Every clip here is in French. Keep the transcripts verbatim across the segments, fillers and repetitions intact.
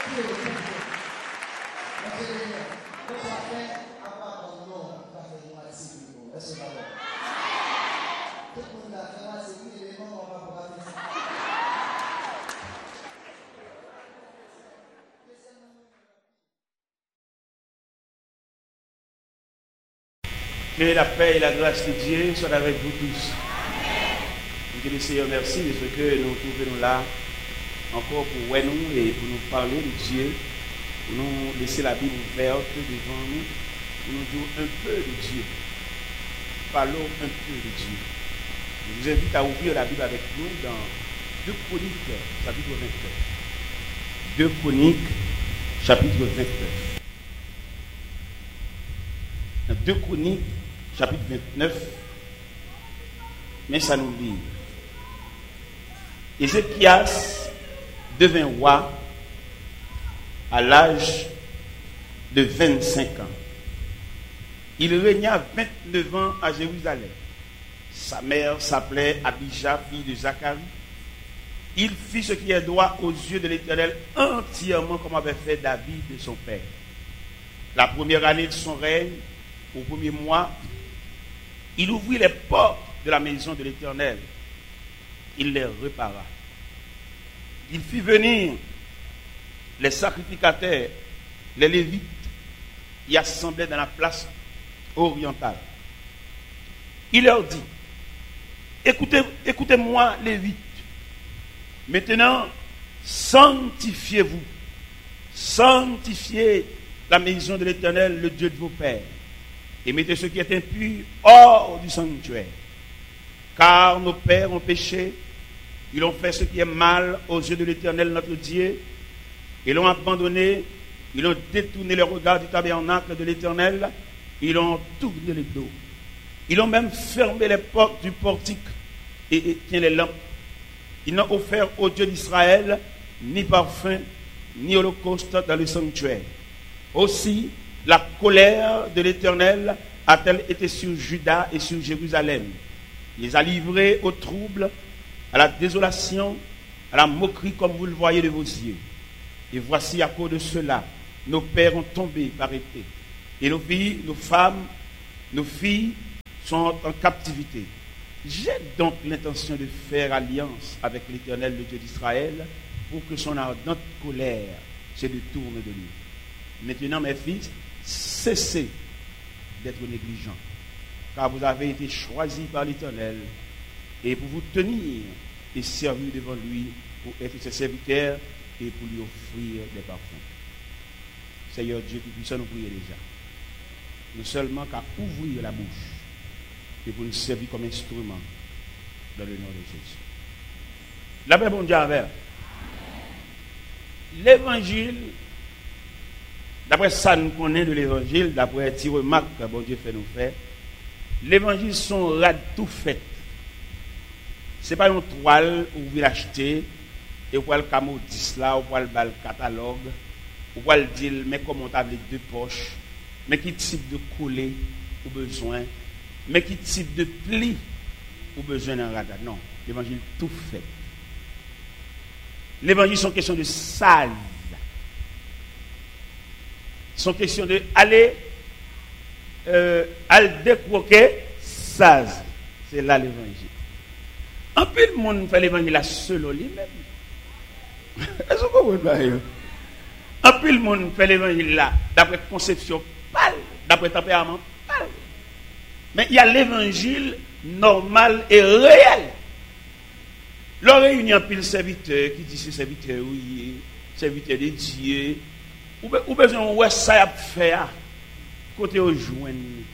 Que la paix et la grâce de Dieu soient avec vous tous. Que le Seigneur merci de ce que nous trouvons là encore pour nous et pour nous parler de Dieu, pour nous laisser la Bible ouverte devant nous, pour nous dire un peu de Dieu. Parlons un peu de Dieu. Je vous invite à ouvrir la Bible avec nous dans deux Chroniques, chapitre vingt-neuf. deux Chroniques, chapitre vingt-neuf. Dans deux Chroniques, chapitre vingt-neuf, mais ça nous lit. Ézéchias devint roi à l'âge de vingt-cinq ans. Il régna vingt-neuf ans à Jérusalem. Sa mère s'appelait Abija, fille de Zacharie. Il fit ce qui est droit aux yeux de l'Éternel entièrement comme avait fait David de son père. La première année de son règne, au premier mois, il ouvrit les portes de la maison de l'Éternel. Il les repara. Il fit venir les sacrificateurs, les Lévites, y assemblaient dans la place orientale. Il leur dit, écoutez, écoutez-moi, Lévites. Maintenant, sanctifiez-vous. Sanctifiez la maison de l'Éternel, le Dieu de vos pères. Et mettez ce qui est impur hors du sanctuaire. Car nos pères ont péché, ils ont fait ce qui est mal aux yeux de l'Éternel notre Dieu, ils l'ont abandonné, ils ont détourné le regard du tabernacle de l'Éternel, ils ont tourné le dos. Ils ont même fermé les portes du portique et éteint les lampes. Ils n'ont offert au Dieu d'Israël ni parfum, ni holocauste dans le sanctuaire. Aussi, la colère de l'Éternel a-t-elle été sur Juda et sur Jérusalem. Il les a livrés au trouble, à la désolation, à la moquerie comme vous le voyez de vos yeux. Et voici à cause de cela, nos pères ont tombé par épée. Et nos filles, nos femmes, nos filles sont en captivité. J'ai donc l'intention de faire alliance avec l'Éternel, le Dieu d'Israël, pour que son ardente colère se détourne de lui. Maintenant, mes fils, cessez d'être négligents, car vous avez été choisis par l'Éternel, et pour vous tenir et servir devant lui, pour être ses serviteurs et pour lui offrir des parfums. Seigneur Dieu Tout-Puissant, nous prions déjà. Nous seulement qu'à ouvrir la bouche et pour nous servir comme instrument dans le nom de Jésus. La paix, bon Dieu, avec. L'évangile, d'après ça nous connaît de l'évangile, d'après les petites remarques que bon Dieu fait nous faire, l'évangile sont rad tout fait. Ce n'est pas une toile où vous l'achetez et vous pouvez le camodis là, vous pouvez le catalogue, vous pouvez le dire, mais comment t'as les deux poches, mais qui type de coller ou besoin, mais qui type de pli ou besoin d'un radar. Non, l'évangile tout fait. L'évangile sont question de sale. Sont question de aller euh, aller décroquer saz. C'est là l'évangile. En plus, le monde fait l'évangile à seul lui-même. Est-ce que vous comprenez? En plus, le monde fait l'évangile là, d'après conception pâle, d'après tempérament pâle. Mais il y a l'évangile normal et réel. Leur réunion pile serviteur qui dit c'est serviteur, oui, serviteur de Dieu. Ou, be, ou besoin ouais ça a faire côté au joindre.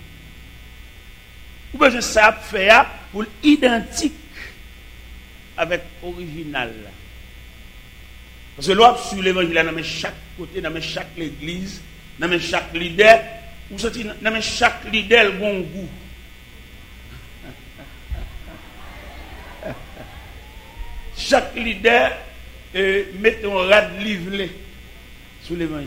Ou besoin ça a faire pour identique avec original. Parce que l'autre sur l'évangile dans chaque côté, dans chaque église, dans chaque leader, ou sorti dans chaque leader le bon goût. Chaque leader euh, met un rad livré sur l'évangile.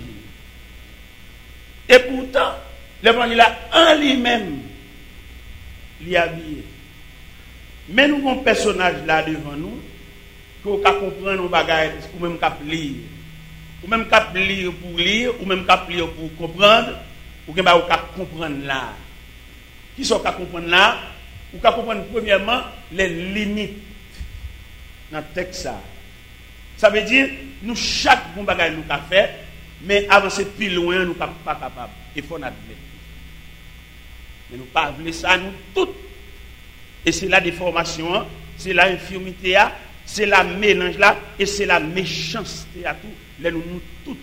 Et pourtant, l'évangile en lui-même, il est habillé. Mais nous avons un personnage là devant nous, qu'on peut comprendre nos bagages, ou même qu'on peut lire. ou même qu'à lire pour lire, ou même qu'à lire pour comprendre, ou qu'à comprendre là. Qui sont qu'à comprendre là? Ou qu'à comprendre premièrement les limites dans le texte. Ça, ça veut dire, nous, chaque bon bagage nous avons fait, mais avancer plus loin, nous ne sommes pas capables. Il faut admettre. Mais nous ne pouvons pas ça, nous toutes. Et c'est la déformation, c'est la infirmité, c'est la mélange là, et c'est la méchanceté à tout. Les nous, nous toutes.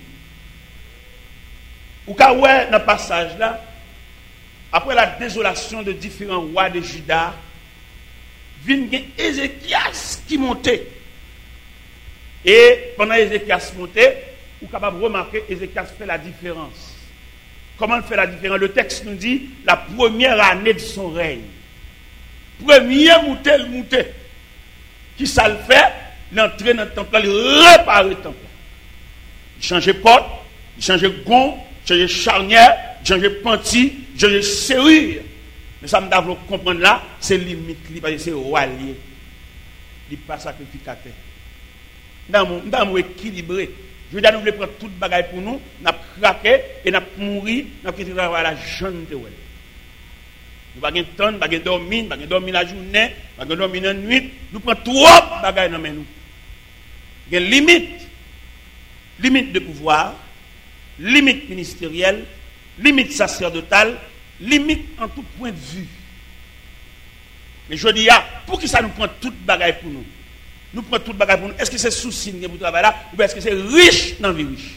Ou quand ouais, dans le passage là, après la désolation de différents rois de Juda, vient Ézéchias qui montait. Et pendant Ézéchias montait, vous êtes capable de remarquer Ézéchias fait la différence. Comment il fait la différence? Le texte nous dit la première année de son règne. Premier monté, le monté. Qui ça le fait? L'entrée dans le temple, il répare le temple. Il change porte, il change gond, il change charnière, il change panty, il change serrure. Mais ça me doit comprendre là, c'est limite, parce que c'est roi lié. Il n'est pas sacrificateur. Nous sommes équilibrés. Je veux dire, nous voulons prendre toute bagaille pour nous, nous avons craqué et nous avons mouru, nous avons quitté la jeune de Nous n'avons pas de temps, nous n'avons pas dormir, nous n'avons pas dormir la journée, nous n'avons pas dormir la nuit. Nous prenons trop de bagaille dans nous. Il y a une limite. Limite de pouvoir, limite ministérielle, limite sacerdotale, limite en tout point de vue. Mais je dis, pour qui ça nous prend toute bagaille pour nous? Nous prenons toute bagaille pour nous. Est-ce que c'est souci de pour travailler là ou est-ce que c'est riche dans la vie riche?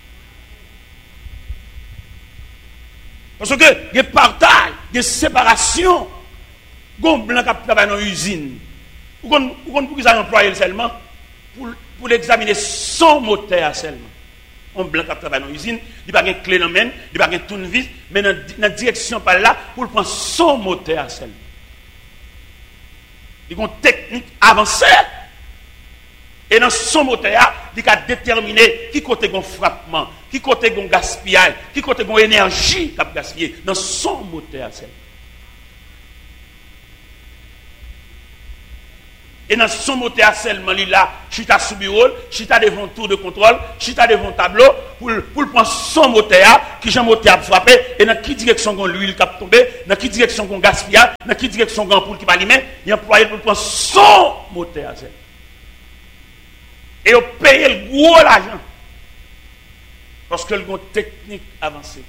Parce que il y a partage, il y a séparation. Gon blanc qui travaille dans l'usine. Ou qu'on pour qu'ils aient employé seulement pour, pour l'examiner son moteur seulement. Un blanc qui travaille dans l'usine, il n'y a pas de clé dans la main, il n'y a pas de tournevis, mais dans la direction par là pour prendre son moteur seulement. Il y a une technique avancée. Et dans son moteur, il a déterminé qui côté un frappement, qui côté un gaspillage, qui côté une énergie qui a gaspillé. Dans son moteur. Et dans son moteur seulement, il a chita sous bureau, chita devant tour de contrôle, chita devant tableau, pour, pour prendre son moteur, qui j'ai moteur a frappé, et dans quelle direction qu'on l'huile qui a tombé, dans quelle direction qu'on gaspillage, dans quelle direction qu'on poule qui va allumer, il a employé pour prendre son moteur. Et on paye le gros l'argent. Parce que le gros technique avancée.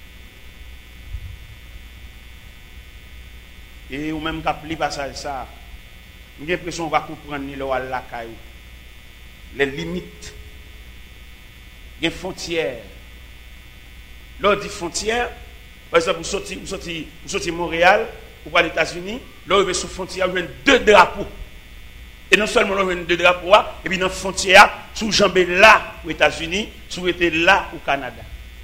Et ou même quand on passage ça, j'ai l'impression qu'on va comprendre ni le la caillou. Les limites. Les frontières. Là, on dit frontières. Par exemple, vous sortez, vous sortez, vous sortez Montréal, ou aux États-Unis, là, vous avez sur frontière, vous avez deux drapeaux. Et non seulement nous avons deux drapeaux, et puis dans la frontière, sous jambes là aux États-Unis, sous était là au Canada.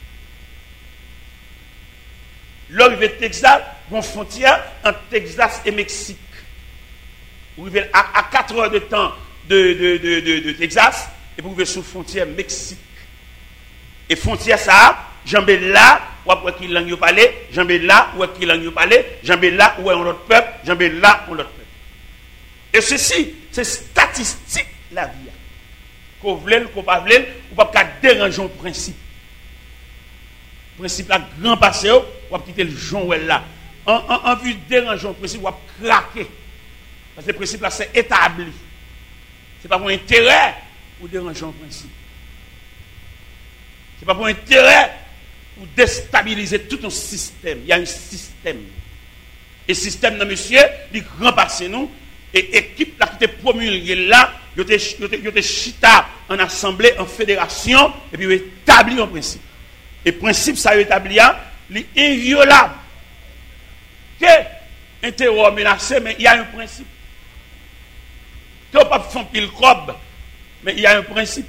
Là, vous avez Texas, une frontière entre Texas et Mexique. Vous avez à, à quatre heures de temps de, de, de, de, de Texas, et vous avez sous frontière Mexique. Et frontière ça, jambes là, ou après qui langue parler, jambes là, ou qui langue parler, jambes là, où est un autre peuple, jambes là, ou l'autre peuple. Et ceci, c'est statistique la vie. Qu'on voulait, qu'on ne pas voulait, ou pas déranger le principe. Le principe là, grand passé, ou pas quitter le joint là. En, en, en vue de déranger le principe, ou pas craquer. Parce que le principe là, c'est établi. Ce n'est pas pour intérêt ou déranger le principe. Ce n'est pas pour intérêt ou déstabiliser tout un système. Il y a un système. Et ce système, là, monsieur, il grand passé nous. Et équipe là qui était promulguée là, il était chita en assemblée, en fédération, et puis il établi un principe. Et le principe, ça établi, il est inviolable. Que un terror menacé, mais il y a un principe. Que on ne peut pas faire pile cob, mais il y a un principe.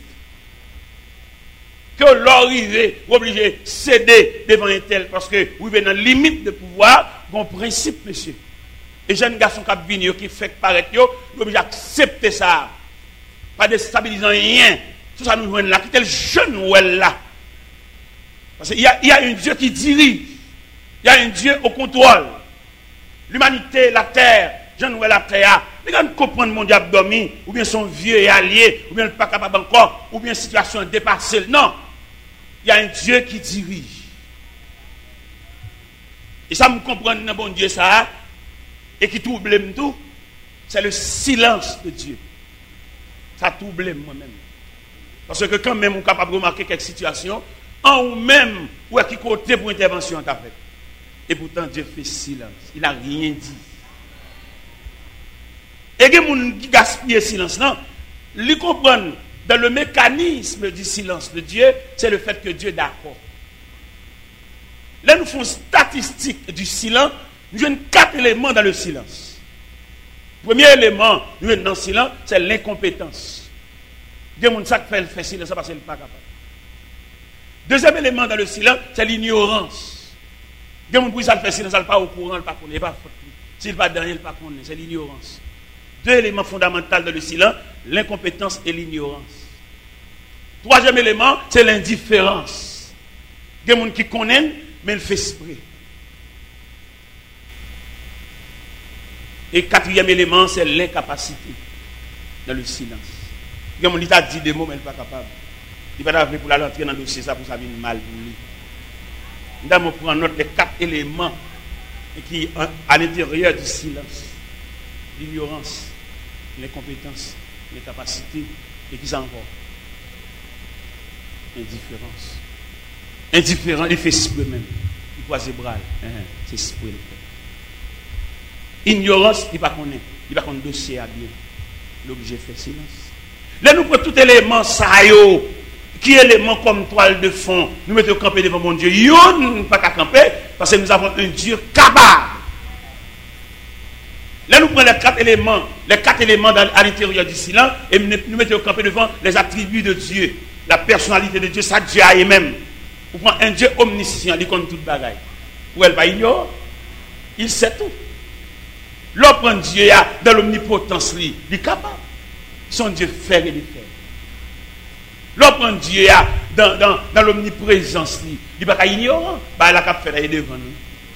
Que l'arrivée, obligé de céder devant un tel, parce que vous avez dans la limite de pouvoir, il y a un principe, monsieur. Les jeunes garçons qui viennent, qui font paraître, ils sont obligés d'accepter ça. Pas déstabilisant rien. Tout ça nous joue là. Qui est le jeune ou elle là? Parce qu'il y a, il y a un Dieu qui dirige. Il y a un Dieu au contrôle. L'humanité, la terre, jeune ou la terre, Il a comprendre mon diable dormi, ou bien son vieux et allié, ou bien pas capable encore, ou bien situation dépassée. Non. Il y a un Dieu qui dirige. Et ça me comprend dans bon Dieu ça, et qui trouble tout, c'est le silence de Dieu. Ça trouble moi-même. Parce que quand même on est capable de remarquer quelques situations, en ou même, ou à qui côté pour intervention t'a fait. Et pourtant Dieu fait silence. Il n'a rien dit. Et les gens qui gaspillent le silence, non, ils comprennent dans le mécanisme du silence de Dieu, c'est le fait que Dieu est d'accord. Là, nous faisons statistique du silence, nous avons quatre éléments dans le silence. Premier élément, nous avons dans le silence, c'est l'incompétence. Il y a des gens qui fait le silence parce qu'ils ne sont pas capables. Deuxième élément dans le silence, c'est l'ignorance. Il y a des gens qui fait silence, ils ne sont pas au courant, ils ne sont pas au courant. S'ils ne sont pas dans, ils ne sont pas au courant, c'est l'ignorance. Deux éléments fondamentaux dans le silence, l'incompétence et l'ignorance. Troisième élément, c'est l'indifférence. Il y a des gens qui connaissent, mais ils font esprit. Et quatrième élément, c'est l'incapacité dans le silence. Il y a des gens qui ont dit des mots, mais ils ne sont pas capables. Il va pas pour la rentrer dans le dossier, ça pour ça vient mal pour lui. Nous allons prendre note des quatre éléments qui à l'intérieur du silence. L'ignorance, l'incompétence, l'incapacité, et qui ça encore? Indifférence. Indifférent, il fait esprit même. Il croise les bras. C'est esprit. Ignorance, il ne va pas connaître. Il va connaître le dossier à bien. L'objet fait silence. Là, nous prenons tout élément, ça yo, qui est élément comme toile de fond. Nous mettons camper devant mon Dieu. Yon, pas qu'à camper, parce que nous avons un Dieu capable. Là, nous prenons les quatre éléments, les quatre éléments dans, à l'intérieur du silence, et nous mettons camper devant les attributs de Dieu, la personnalité de Dieu, ça Dieu a même. Vous prenez un Dieu omniscient, il connaît toute bagaille. Ou elle va ignorer, il sait tout. L'on prend Dieu dans l'omnipotence, il est capable. Son Dieu fait et il fait. L'on prend Dieu dans, dans, dans l'omniprésence, il n'est pas ignorant, il a capable de faire devant nous.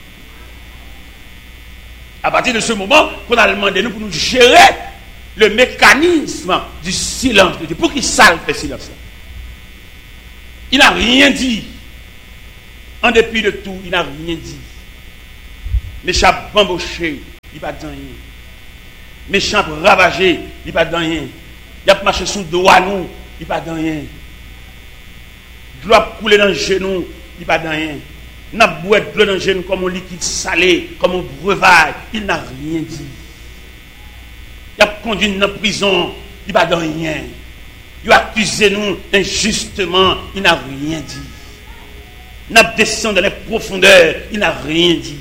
À partir de ce moment, qu'on a demandé nous pour nous gérer le mécanisme du silence de Dieu. Pour qu'il salve le silence. Il n'a rien dit. En dépit de tout, il n'a rien dit. Méchant bamboché, il n'a pas dit rien. Méchant ravagé, il n'a pas dit rien. Il a marché sous le dos à nous, il n'a pas dit rien. De l'eau a coulé dans le genou, il n'a pas dit rien. Il n'a pas boire de l'eau dans le genou comme un liquide salé, comme un breuvage, il n'a rien dit. Il a conduit dans la prison, il n'a pas dit rien. Il a accusé nous injustement, il n'a rien dit. Il a descendu dans les profondeurs, il n'a rien dit.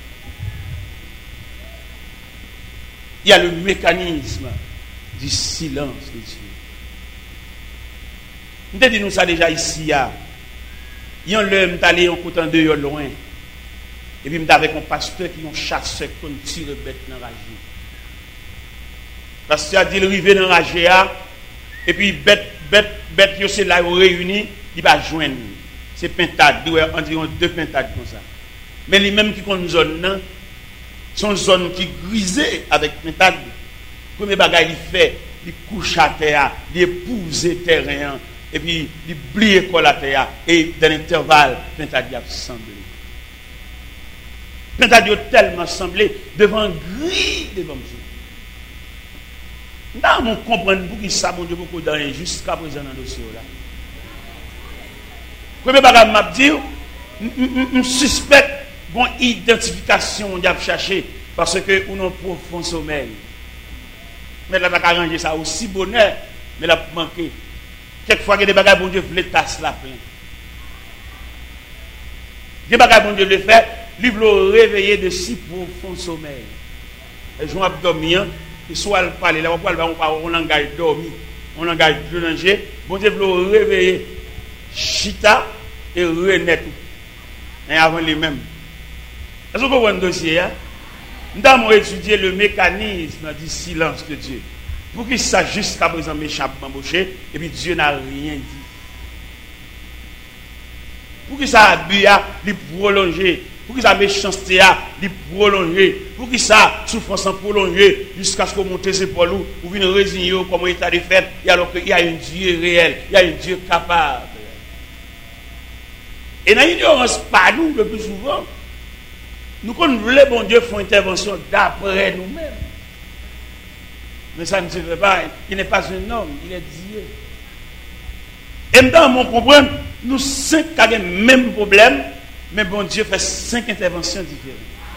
Il y a le mécanisme du silence de Dieu. Nous avons dit nous ça déjà ici. Il y a un homme qui est allé en côté de loin. Et puis, je avec un pasteur qui est un chasseur qui tire bête dans la rage. Le pasteur a dit, il arrive dans la rage. Et puis, bête, bête, bête, c'est là où réuni, il va joindre. C'est pintade, environ deux pintades comme ça. Mais les mêmes qui ont une zone, sont zone qui grisée avec pintade. Le premier bagage, il fait, il couche à terre, il épouse le terrain, et puis il plie l'école à terre, et dans l'intervalle, pintade a semblé. Pintade a tellement semblé devant gris devant Dieu. Non, on comprend beaucoup ça, mon Dieu, beaucoup d'années, jusqu'à présent dans le dossier là. Premier bagage m'a dit, je suspecte une identification qu'on a cherché parce que on a un profond sommeil. Mais là, on a arrangé ça aussi bonheur, mais là, manqué. Quelquefois, il y a des bagages, bon Dieu, voulait tasser la plein. Des bagages, bon Dieu, voulait faire, lui voulait réveiller de si profond sommeil. Et je vais dormir, et soit elle parle, là, on parle, on langage dormi, on langage danger, bon Dieu, voulait réveiller. Chita et René tout. Et avant les mêmes. Est-ce que vous voyez un dossier? Nous avons étudié le mécanisme du silence de Dieu. Pour qu'il sache jusqu'à présent m'échappe m'embaucher, et puis Dieu n'a rien dit. Pour qu'il s'habille, il prolonger Pour que sa méchanceté a prolongé. Pour que sa souffrance a prolongé jusqu'à ce qu'on monte ses épaules ou vienne résigner comme état de fait. Et alors qu'il y a un Dieu réel, il y a un Dieu capable. Et dans l'ignorance, pas nous le plus souvent, nous connaissons le bon Dieu font intervention d'après nous-mêmes. Mais ça ne se fait pas. Il n'est pas un homme, il est Dieu. Et maintenant, on comprend, nous cinq avons le même problème, mais bon Dieu fait cinq interventions différentes.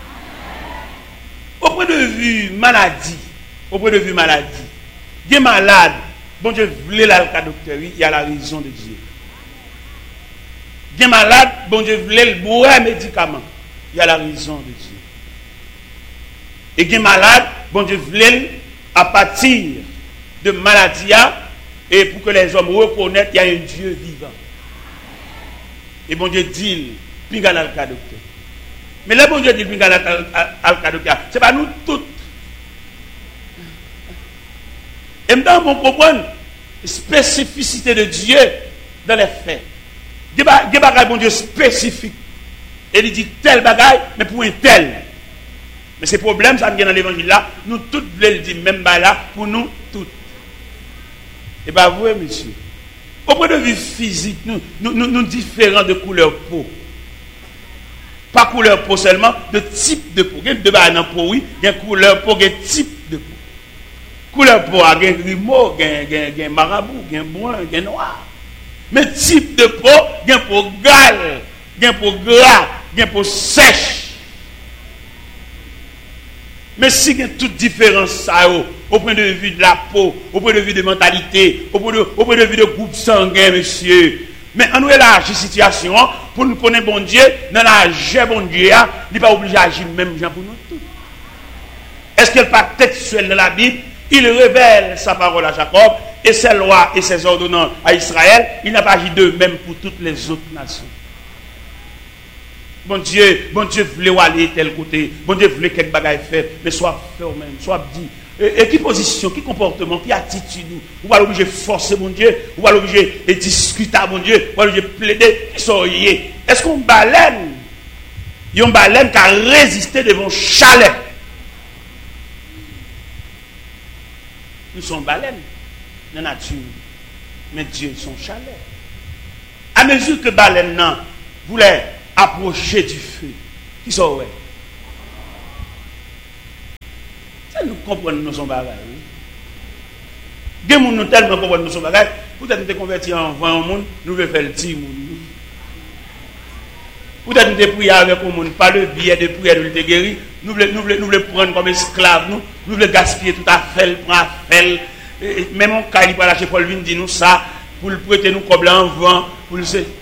Au point de vue maladie, au point de vue maladie, il est malade, bon Dieu voulait la docteur, il y a la raison de Dieu. Il est malade, bon Dieu voulait le boire un médicament, il y a la raison de Dieu. Et il est malade, bon Dieu voulait à partir de maladie, et pour que les hommes reconnaissent qu'il y a un Dieu vivant. Et bon Dieu dit, pingal al docteur. Mais le bon Dieu dit, pingal al docteur, ce n'est pas nous toutes. Et maintenant, on comprend la spécificité de Dieu dans les faits. Il y a des bagages, bon Dieu, spécifiques. Et il dit tel bagaille, mais pour un tel. Mais ces problèmes, ça vient dans l'évangile là, nous tous voulons dire même là, pour nous toutes. Et bien, vous, monsieur, au point de vue physique, nous, nous, nous, nous différents de couleur peau. Pas couleur peau seulement, de type de peau. Il y a deux bagages dans peau, oui, il y a couleur peau, il y a type de peau. Couleur peau, il y a grimaud, il y a marabout, il y a brun, il y a noir. Mais type de peau, il y a peau gale, il y a peau gras, il y a peau sèche. Mais si il y a toute différence au point de vue de la peau, au point de vue de mentalité, au point de, au point de vue de groupe sanguin, monsieur. Mais on nous élargit la situation pour nous connaître bon Dieu, dans la vie bon Dieu, il n'est pas obligé d'agir même gens pour nous tous. Est-ce qu'il n'est pas textuel dans la Bible? Il révèle sa parole à Jacob et ses lois et ses ordonnances à Israël. Il n'a pas agi de même pour toutes les autres nations. Bon Dieu, bon Dieu voulait aller tel côté, bon Dieu voulait quelque bagaille faire, mais soit fait même, soit dit. Et, et qui position, qui comportement, qui attitude, ou va l'obliger forcer mon Dieu, ou va l'obliger discuter à mon Dieu, ou va l'obliger plaider, qui sont liés. Est-ce qu'on baleine, il y a une baleine qui a résisté devant chalet? Nous sommes baleines dans la nature, mais Dieu son chalet. À mesure que baleine non voulait approcher du feu, qui sont ouais. Ça nous comprenons nous sommes bagages. Des gens nous tellement comprennent nous sommes bagages. Peut-être nous sommes convertis en vingt monde, nous voulons faire le petit monde. Peut-être nous sommes priés avec le monde, pas le billet de prière de nous guérir. Nous voulons, nous voulons, nous voulons prendre comme esclaves, nous, nous voulons gaspiller tout à fait, prendre à fait. Même mon cas, il va lâcher Paul Vin dit nous ça, pour le prêter nous comme en vent, pour le faire.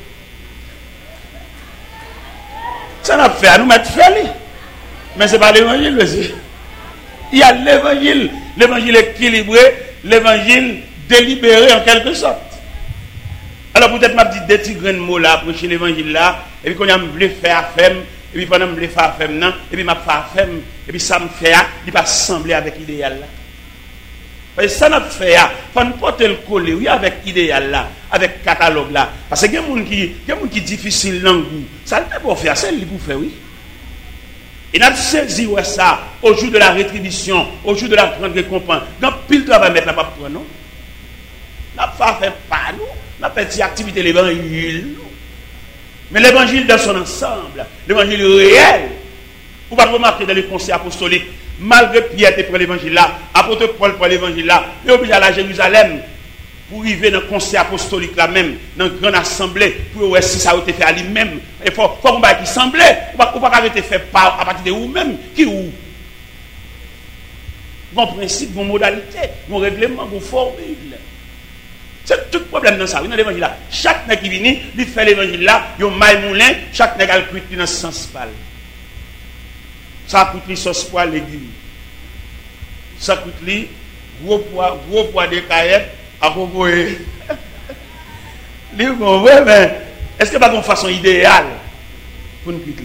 Ça n'a pas fait à nous mettre fait. Mais ce n'est pas l'évangile, monsieur. Il y a l'évangile, l'évangile équilibré, l'évangile délibéré en quelque sorte. Alors peut-être m'a dit des petits grains de mots là, prêcher l'évangile là, et puis quand on a voulu faire affaire, et puis pendant que je voulais faire affaire, et puis m'a fait affaire, et puis ça me fait, il pas sembler avec l'idéal là. Parce que ça n'a fait, il faut porter le coller, oui, avec l'idéal là, avec le catalogue là. Parce que il y a des gens qui, qui sont difficiles dans le goût. Ça ne peut pas faire, c'est lui pour faire, oui. Et nous avons saisi ça au jour de la rétribution, au jour de la grande récompense. Donc, pile travail mettre là, pas pour nous. Nous n'avons pas fait pas nous, nous avons fait une activité de l'évangile. Mais l'évangile dans son ensemble, l'évangile réel. Vous pouvez remarquer dans les conseils apostoliques, malgré Pierre qui prend l'évangile là, apôtre Paul prend l'évangile là, il est obligé à la Jérusalem pour arriver dans le conseil apostolique là même, dans une grande assemblée, pour voir si ça a été fait à lui-même. Il faut qu'on va qui semblait, ou pas arrêter de faire par à partir de vous-même, qui ou. Bon principe, bon modalité, bon règlement, bon formule. C'est tout le problème dans ça. Oui, dans l'évangile là. Chaque nègre qui vient, il fait l'évangile là, il y a un maille moulin, chaque nègre a le cuit dans le sens pâle. Ça coûte les sauce poids légumes. Ça coûte les gros poids, gros poids de caillettes à proposer. Les bon, ouais, mais est-ce que pas une façon idéale pour nous quitter?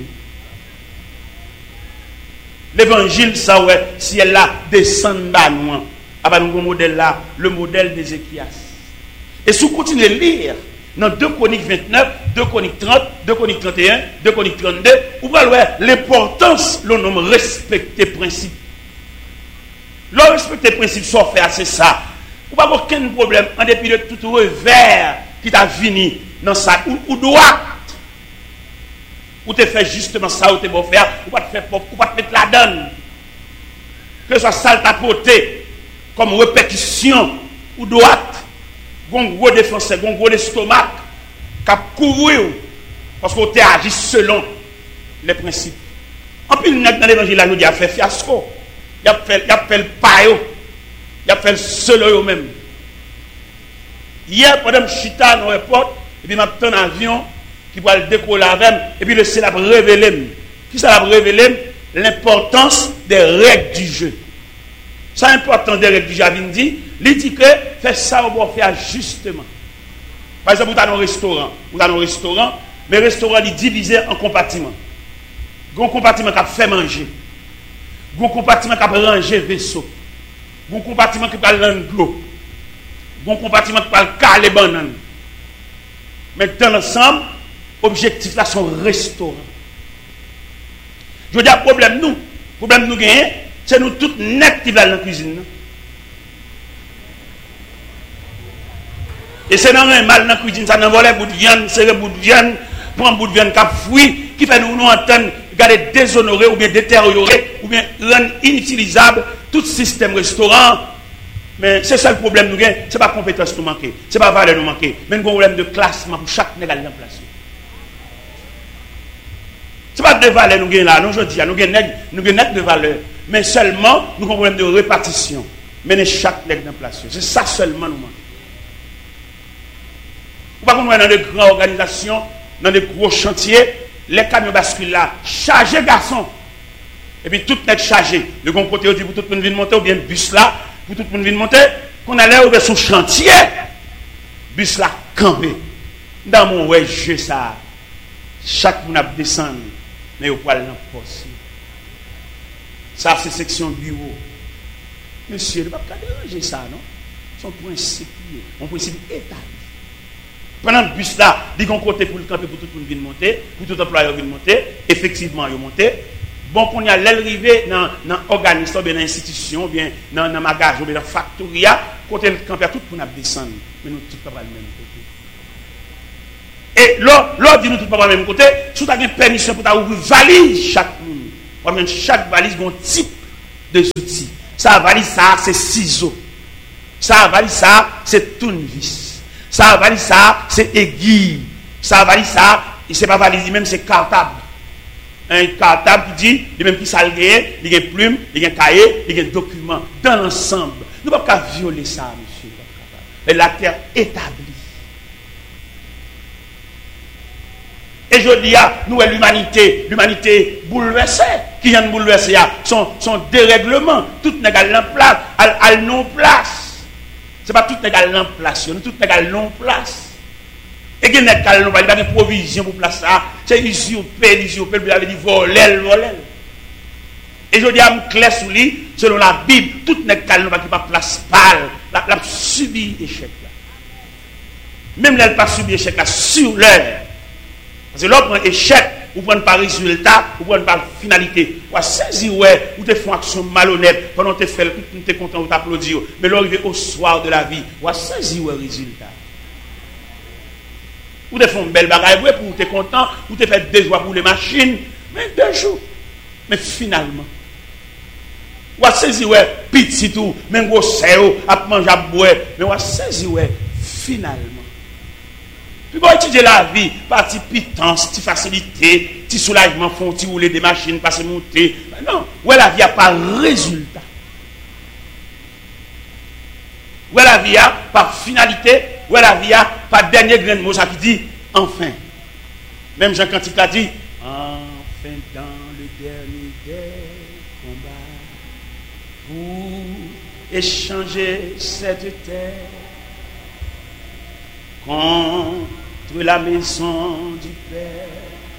L'évangile, ça ouais, si elle là descend bas nous, à nous modèle là, le modèle d'Ézéchias. Et si vous continuez à lire dans deux Chroniques vingt-neuf, deux Chroniques trente, deux Chroniques trente et un, deux Chroniques trente-deux, vous voyez l'importance, l'on nomme respecter principe. Le respecter principe, soit fait, c'est ça. Vous n'avez aucun problème, en dépit de tout revers qui t'a fini dans ça, ou, ou droit, ou te fait justement ça, ou te beau faire, ou pas te faire, ou pas te mettre la donne. Que ce soit sale tapoté, comme répétition, ou droite, un gros défenseur, un gros estomac, qui a couru, parce qu'on t'a agi selon les principes. En plus, dans l'évangile, il a fait fiasco, il a fait, il a fait le paio, il a fait le seul même. Hier, pendant que je suis dans l'aéroport, et puis je m'attends un avion qui va le décoller avec, et puis le ciel a révélé. Qui ça a révélé? L'importance des règles du jeu. Ça, l'importance des règles du jeu, il dit, il dit que fait ça, on va faire justement. Par exemple, vous avez un restaurant, vous avez un restaurant, mais le restaurant est divisé en compartiments. Il y a un compartiment qui a fait manger. Il y a un compartiment qui a rangé vaisseau. Il y a un compartiment qui a l'eau. Il y a un compartiment qui a caler banane. Mais dans l'ensemble, l'objectif là, c'est un restaurant. Je veux dire, problème nous, problème nous gagnons, c'est nous tous net qui vont dans la cuisine. Et c'est dans un mal dans la cuisine, ça n'envole un bout de viande, c'est un bout de viande, prend un bout de viande qui a fouillé, qui fait nous nous entendre, garder déshonoré ou bien détérioré, ou bien rendre inutilisable tout système restaurant. Mais c'est ça le problème nous gagnons, ce n'est pas compétence nous manquer, ce n'est pas valeur nous manquer, mais nous avons un problème de classement pour chaque négal en place. Ce n'est pas de valeur nous gagnons là, non, je dis, nous gagnons de valeur, mais seulement nous avons un problème de répartition. Mais chaque nègre en place. C'est ça seulement nous manquons. Ou pas qu'on dans des grandes organisations, dans des gros chantiers, les camions basculent là, chargés garçons. Et puis tout est chargé. De bon côté, on dit pour tout le monde venir monter, ou bien bus là, pour tout le monde venir monter, qu'on allait ouvrir son chantier, bus là, campé. Dans mon ouais, jeu ça, chaque monde a descendu, mais au poil dans poste. Ça, c'est section bureau. Monsieur, il ne va pas déranger ça, non? Son principe, mon principe établi. Pendant le bus là, il y a un côté pour le camper pour tout le monde venir monter, pour tout employeur venir monter, effectivement, il monter. Bon, qu'on y a l'arrivée dans l'organisme, dans l'institution, bien dans le magasin, dans la factoria, côté le camper, tout le monde descendre. Mais nous, tout pas le même côté. Et l'ordre dit nous tout pas le même côté, si tu as une permission pour ouvrir valise chaque monde. Chaque valise a un type de outils. Ça valise ça, c'est ciseaux. Ça valise ça, c'est tournevis. Ça valise ça, c'est aiguille. Ça valise ça, c'est pas valise même, c'est cartable. Un cartable qui dit, il même qui salgué, il y a une plume, il y a un cahier, il y a un document. Dans l'ensemble, nous ne pouvons pas violer ça, monsieur. Et la terre établie. Et je dis à nous, l'humanité, l'humanité bouleversée, qui vient de bouleverser, son, son dérèglement, tout n'est pas en place, elle non place. Ce n'est pas tout n'est pas en place, tout n'est pas en place. Et qu'il n'est pas en place, il n'y a pas de provision pour place ça, c'est usurpé, usurpé, il avait dit voler, voler. Et je dis à mon clair sous lui, selon la Bible, tout n'est pas en place, qui pas place pâle, la, la subi échec là. Même là, elle pas subi échec là, sur l'heure. Parce que l'autre prend échec, ou prend pas résultat, ou prend pas finalité. Ou saisir, ouais, ou te font action malhonnête, pendant que tu fais, tu es content, ou t'applaudir. Mais l'arrivé au soir de la vie, ou saisir, ouais, résultat. Ou te font une belle bagaille, ouais, pour te content, ou te fait deux jours pour les machines, mais deux jours. Mais finalement, ou saisir, ouais, petit tout, même gros séo, à manger, à boire, mais ou saisir, ouais, finalement. Puis bon, étudier la vie, partie pitance, petite facilité, petit soulagement, font petit rouler des machines, passer monter. Non, ouais, la vie a pas résultat. Ouais, la vie a par finalité, ouais, la vie a par dernier grain de mot, ça qui dit enfin. Même Jean Cantique a dit enfin dans le dernier des combats pour échanger cette terre. Contre la maison du Père,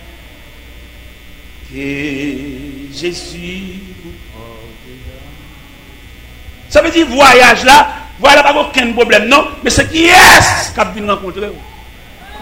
que Jésus vous portera. Ça veut dire voyage là, voilà pas aucun problème, non, mais c'est qui est-ce qu'a venu rencontrer.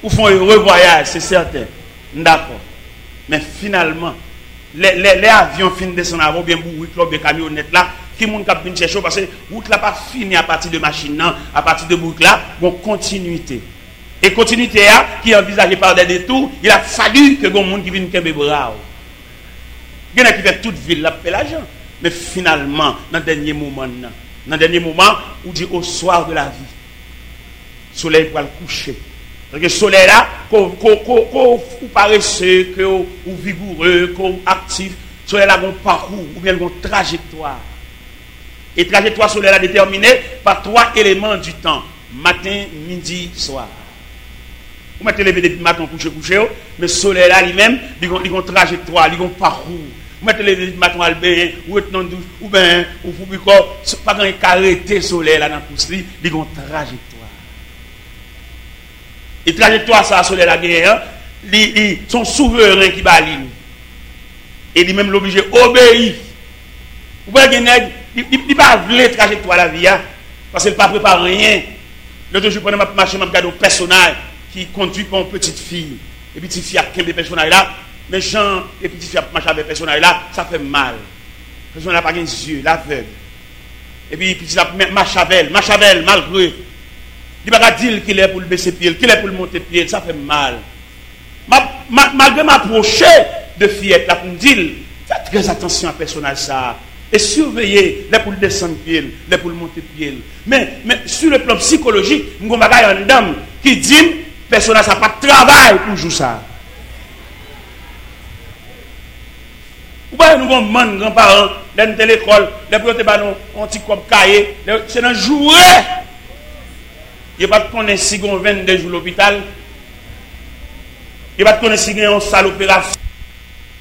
ou font un heureux voyage, c'est certain. D'accord. Mais finalement, les, les, les avions finissent descendre avant, bien bourrique, bien camionnette là, qui moun kap vinn chercher parce que route là pas fini à partir de machine non, à partir de bourrique là, bon continuité. Et continuité là, qui est envisagée par des détours, il a fallu que gon monde qui vienne kembe bras. Il y en a qui fait toute ville là fait l'argent. Mais finalement, dans le dernier moment, dans le dernier moment, on dit au soir de la vie, le soleil va le coucher. Parce que le soleil là, qu'on paresseux, qu'on vigoureux, qu'on actif, le soleil là, un parcours ou bien une trajectoire. Et trajectoire soleil là déterminée par trois éléments du temps: matin, midi, soir. Vous mettez lever depuis matin, coucher, coucher, mais le soleil là lui-même, il a une trajectoire, il a un parcours. Vous mettez les matin à bain, ou ou bien, ou vous pas quand il arrêté le soleil là dans la pousse, il a une trajectoire. Et trajectoire, ça, le soleil là, ils sont souverains qui balent. Et lui-même l'obligé obéir. Vous voyez, il ne pas voulu trajectoire la vie, parce qu'il ne prépare pas rien. L'autre jour, je prends marché, je regarde un personnage qui conduit pour une petite fille. Et puis, petite fille a quinze personnages là. Mais Jean et petite fille marche avec personnage là, ça fait mal. Le personnage n'a pas les yeux, l'aveugle. Et puis petite fille marche avec elle, marche avec elle, malgré. Il ne va pas dire qu'il est pour le baisser pied, qu'il est pour le monter pied, ça fait mal. Ma, ma, malgré m'approcher de fillette là pour me dire, faites très attention à personnage ça. Et surveillez les pour le descendre pied, les pour le monter pied. Mais, mais sur le plan psychologique, nous avons une dame qui dit, personnage ça n'a pas de travail pour jouer ça. Vous voyez, nous avons des grands-parents, dans l'école, les professeurs ont un petit comme cahier, c'est un jouet. Il n'y a pas de connaître si on vingt-deux jours à l'hôpital. Il n'y a pas de connaître si on a une salle opération.